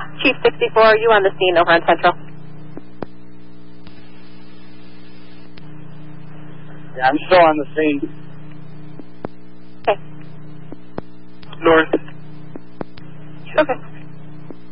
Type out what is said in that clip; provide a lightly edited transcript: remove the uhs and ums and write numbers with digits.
Chief 64, are you on the scene over on Central? Yeah, I'm still on the scene. Okay. North. Okay.